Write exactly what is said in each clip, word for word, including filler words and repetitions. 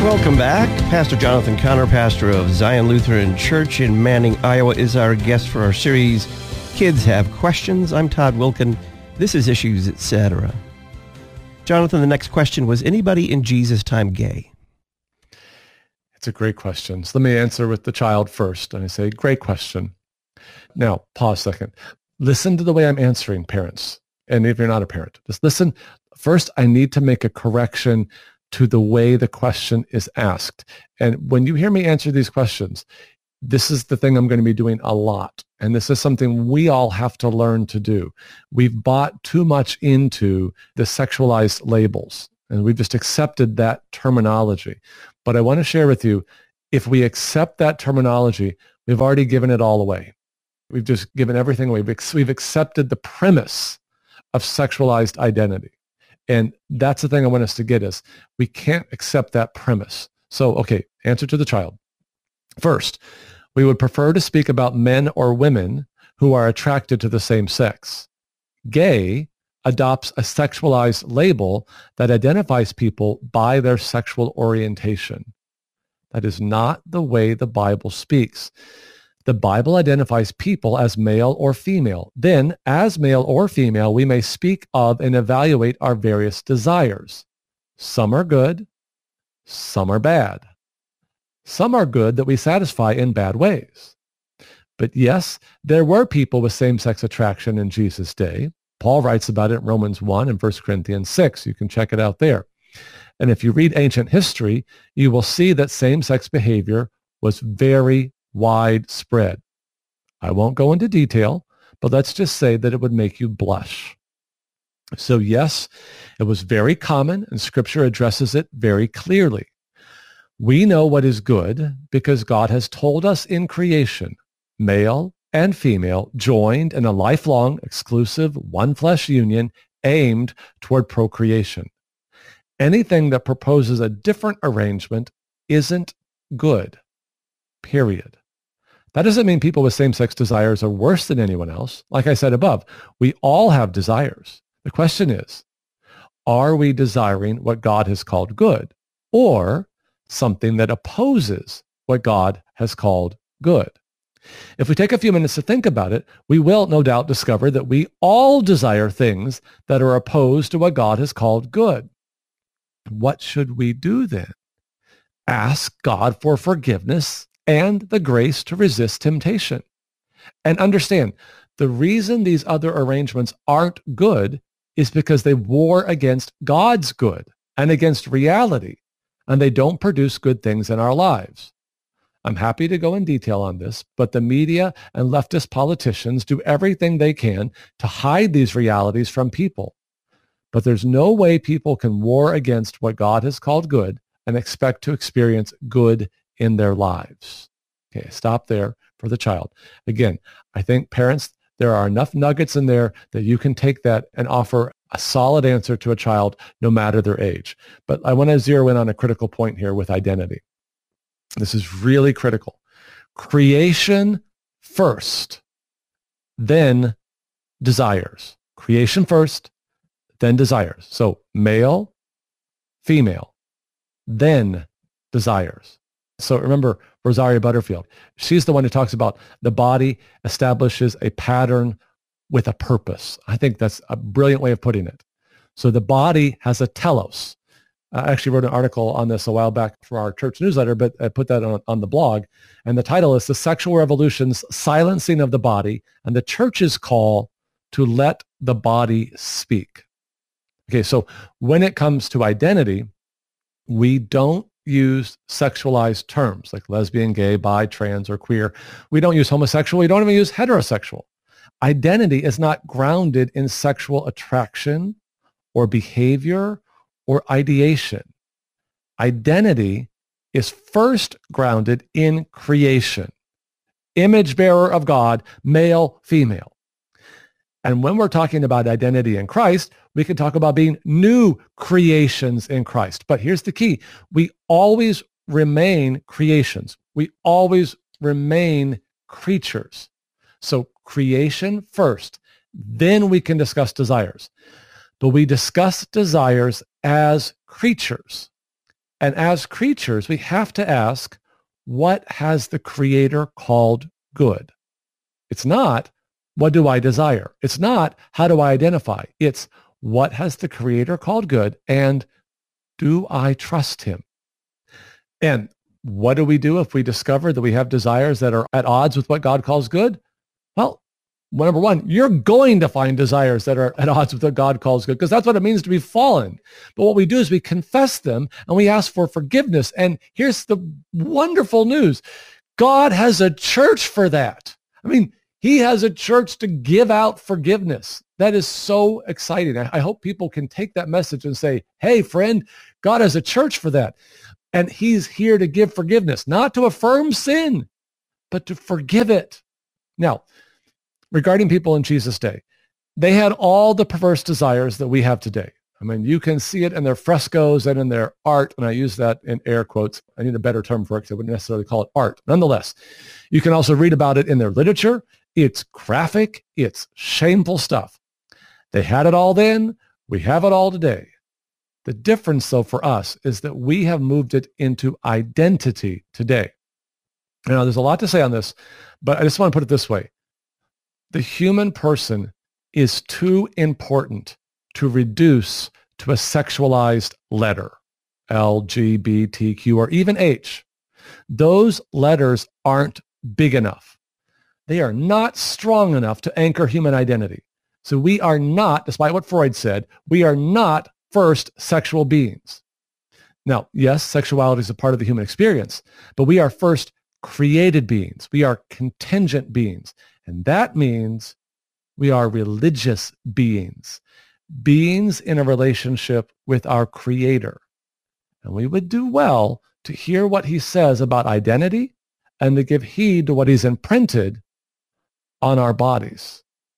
Welcome back. Pastor Jonathan Conner, pastor of Zion Lutheran Church in Manning, Iowa, is our guest for our series, Kids Have Questions. I'm Todd Wilken. This is Issues, et cetera. Jonathan, the next question was, anybody in Jesus' time gay? It's a great question. So let me answer with the child first. And I say, great question. Now, pause a second. Listen to the way I'm answering, parents. And if you're not a parent, just listen. First, I need to make a correction to the way the question is asked. And when you hear me answer these questions, this is the thing I'm going to be doing a lot. And this is something we all have to learn to do. We've bought too much into the sexualized labels, and we've just accepted that terminology. But I want to share with you, if we accept that terminology, we've already given it all away. We've just given everything away. We've accepted the premise of sexualized identity. And that's the thing I want us to get is we can't accept that premise. So, okay, answer to the child. First, we would prefer to speak about men or women who are attracted to the same sex. Gay adopts a sexualized label that identifies people by their sexual orientation. That is not the way the Bible speaks. The Bible identifies people as male or female. Then, as male or female, we may speak of and evaluate our various desires. Some are good, some are bad. Some are good that we satisfy in bad ways. But yes, there were people with same-sex attraction in Jesus' day. Paul writes about it in Romans one and First Corinthians six. You can check it out there. And if you read ancient history, you will see that same-sex behavior was very widespread. I won't go into detail, but let's just say that it would make you blush. So yes, it was very common, and Scripture addresses it very clearly. We know what is good because God has told us in creation, male and female joined in a lifelong, exclusive, one-flesh union aimed toward procreation. Anything that proposes a different arrangement isn't good, period. That doesn't mean people with same-sex desires are worse than anyone else. Like I said above, we all have desires. The question is, are we desiring what God has called good or something that opposes what God has called good? If we take a few minutes to think about it, we will no doubt discover that we all desire things that are opposed to what God has called good. What should we do then? Ask God for forgiveness and the grace to resist temptation. And understand, the reason these other arrangements aren't good is because they war against God's good and against reality, and they don't produce good things in our lives. I'm happy to go in detail on this, but the media and leftist politicians do everything they can to hide these realities from people. But there's no way people can war against what God has called good and expect to experience good in their lives. Okay, stop there for the child. Again, I think parents, there are enough nuggets in there that you can take that and offer a solid answer to a child no matter their age. But I want to zero in on a critical point here with identity. This is really critical. Creation first, then desires. Creation first, then desires. So male, female, then desires. So remember Rosaria Butterfield. She's the one who talks about the body establishes a pattern with a purpose. I think that's a brilliant way of putting it. So the body has a telos. I actually wrote an article on this a while back for our church newsletter, but I put that on, on the blog. And the title is The Sexual Revolution's Silencing of the Body and the Church's Call to Let the Body Speak. Okay, so when it comes to identity, we don't use sexualized terms like lesbian, gay, bi, trans, or queer. We don't use homosexual. We don't even use heterosexual. Identity is not grounded in sexual attraction or behavior or ideation. Identity is first grounded in creation. Image bearer of God, male, female. And when we're talking about identity in Christ, we can talk about being new creations in Christ. But here's the key. We always remain creations. We always remain creatures. So creation first, then we can discuss desires. But we discuss desires as creatures. And as creatures, we have to ask, what has the Creator called good? It's not, what do I desire? It's not, how do I identify? It's, what has the Creator called good, and do I trust him? And what do we do if we discover that we have desires that are at odds with what God calls good? Well, number one, you're going to find desires that are at odds with what God calls good, because that's what it means to be fallen. But what we do is we confess them and we ask for forgiveness. And here's the wonderful news. God has a church for that. I mean, he has a church to give out forgiveness. That is so exciting. I hope people can take that message and say, hey, friend, God has a church for that. And he's here to give forgiveness, not to affirm sin, but to forgive it. Now, regarding people in Jesus' day, they had all the perverse desires that we have today. I mean, you can see it in their frescoes and in their art, and I use that in air quotes. I need a better term for it because I wouldn't necessarily call it art. Nonetheless, you can also read about it in their literature. It's graphic. It's shameful stuff. They had it all then. We have it all today. The difference, though, for us is that we have moved it into identity today. Now, there's a lot to say on this, but I just want to put it this way. The human person is too important to reduce to a sexualized letter, L, G, B, T, Q, or even H. Those letters aren't big enough. They are not strong enough to anchor human identity. So we are not, despite what Freud said, we are not first sexual beings. Now, yes, sexuality is a part of the human experience, but we are first created beings. We are contingent beings. And that means we are religious beings, beings in a relationship with our Creator. And we would do well to hear what he says about identity and to give heed to what he's imprinted on our bodies.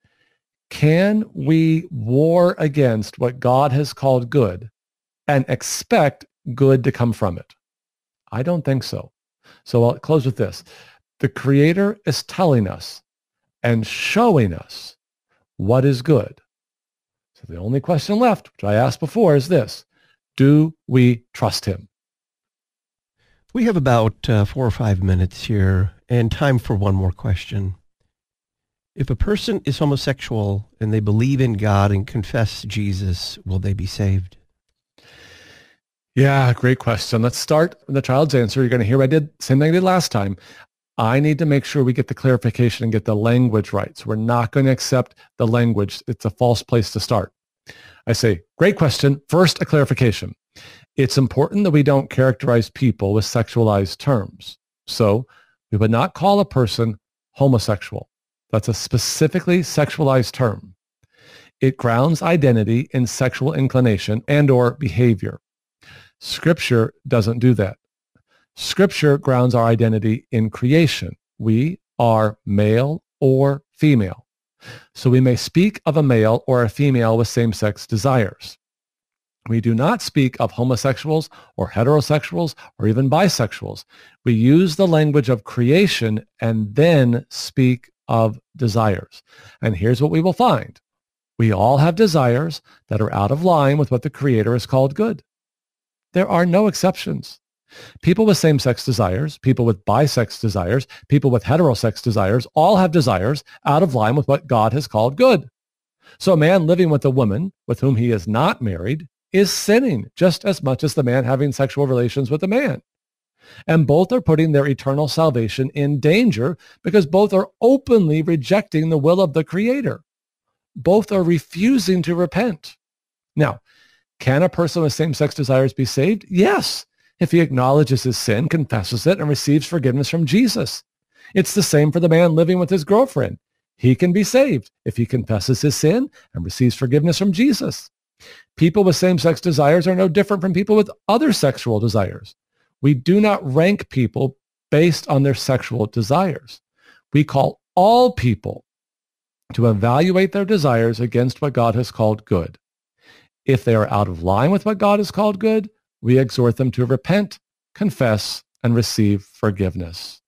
Can we war against what God has called good and expect good to come from it? I don't think so. So I'll close with this. The Creator is telling us and showing us what is good. So the only question left, which I asked before, is this. Do we trust him? We have about uh, four or five minutes here and time for one more question. If a person is homosexual and they believe in God and confess Jesus, will they be saved? Yeah, great question. Let's start with the child's answer. You're going to hear what I did, same thing I did last time. I need to make sure we get the clarification and get the language right. So we're not going to accept the language. It's a false place to start. I say, great question. First, a clarification. It's important that we don't characterize people with sexualized terms. So we would not call a person homosexual. That's a specifically sexualized term. It grounds identity in sexual inclination and or behavior. Scripture doesn't do that. Scripture grounds our identity in creation. We are male or female. So we may speak of a male or a female with same-sex desires. We do not speak of homosexuals or heterosexuals or even bisexuals. We use the language of creation and then speak of desires. And here's what we will find. We all have desires that are out of line with what the Creator has called good. There are no exceptions. People with same-sex desires, people with bisex desires, people with heterosex desires, all have desires out of line with what God has called good. So a man living with a woman with whom he is not married is sinning just as much as the man having sexual relations with a man. And both are putting their eternal salvation in danger because both are openly rejecting the will of the Creator. Both are refusing to repent. Now, can a person with same-sex desires be saved? Yes, if he acknowledges his sin, confesses it, and receives forgiveness from Jesus. It's the same for the man living with his girlfriend. He can be saved if he confesses his sin and receives forgiveness from Jesus. People with same-sex desires are no different from people with other sexual desires. We do not rank people based on their sexual desires. We call all people to evaluate their desires against what God has called good. If they are out of line with what God has called good, we exhort them to repent, confess, and receive forgiveness.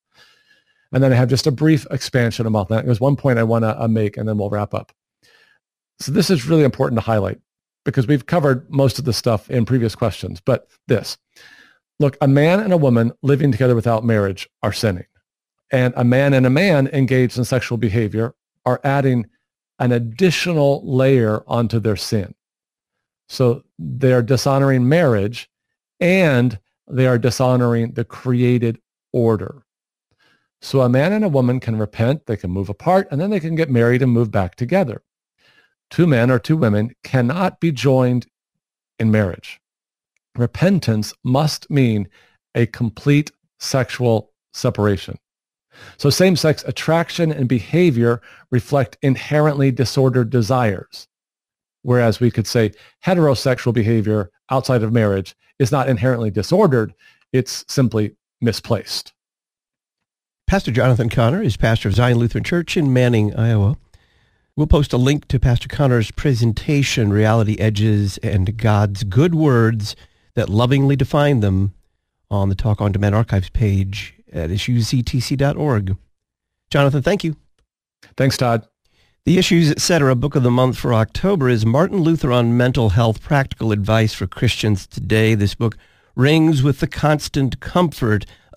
And then I have just a brief expansion about that. There's one point I want to uh, make, and then we'll wrap up. So this is really important to highlight because we've covered most of the stuff in previous questions, but this. Look, a man and a woman living together without marriage are sinning. And a man and a man engaged in sexual behavior are adding an additional layer onto their sin. So they're dishonoring marriage and they are dishonoring the created order. So a man and a woman can repent, they can move apart, and then they can get married and move back together. Two men or two women cannot be joined in marriage. Repentance must mean a complete sexual separation. So same-sex attraction and behavior reflect inherently disordered desires, whereas we could say heterosexual behavior outside of marriage is not inherently disordered, it's simply misplaced. Pastor Jonathan Connor is pastor of Zion Lutheran Church in Manning, Iowa. We'll post a link to Pastor Connor's presentation, Reality Edges and God's Good Words That Lovingly Define Them, on the Talk on Demand Archives page at issues e t c dot org. Jonathan, thank you. Thanks, Todd. The Issues, et cetera. Book of the month for October is Martin Luther on Mental Health, Practical Advice for Christians Today. This book rings with the constant comfort